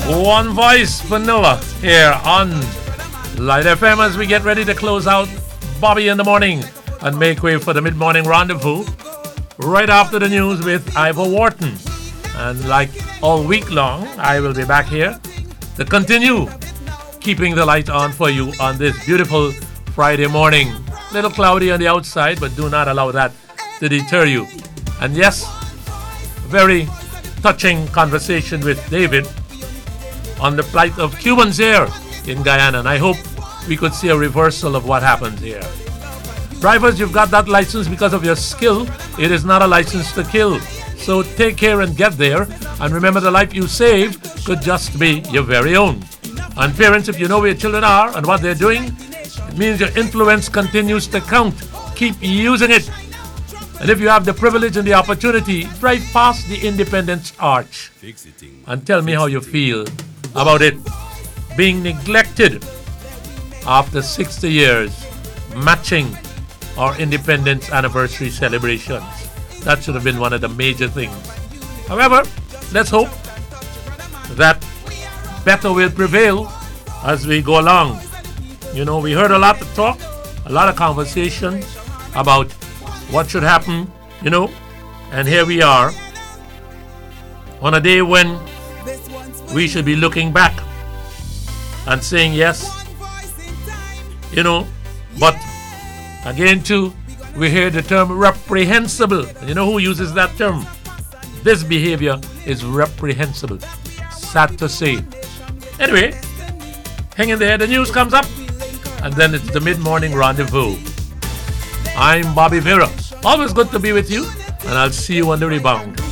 One Voice Vanilla here on Light FM as we get ready to close out Bobby in the Morning and make way for the mid-morning rendezvous right after the news with Ivor Wharton. And like all week long, I will be back here to continue keeping the light on for you on this beautiful Friday morning. Little cloudy on the outside, but do not allow that to deter you. And yes, very touching conversation with David on the plight of Cubans here in Guyana, and I hope we could see a reversal of what happens here. Drivers, you've got that license because of your skill. It is not a license to kill. So take care and get there, and remember the life you save could just be your very own. And parents, if you know where your children are and what they're doing, it means your influence continues to count. Keep using it. And if you have the privilege and the opportunity, drive past the Independence Arch and tell me how you feel about it being neglected after 60 years, matching our independence anniversary celebrations. That should have been one of the major things. However, let's hope that better will prevail as we go along. You know, we heard a lot of talk, a lot of conversations about what should happen, you know, and here we are on a day when we should be looking back and saying yes, you know, but again too, we hear the term reprehensible. You know who uses that term? This behavior is reprehensible. Sad to say. Anyway, hang in there, the news comes up, and then it's the mid-morning rendezvous. I'm Bobby Vera. Always good to be with you, and I'll see you on the rebound.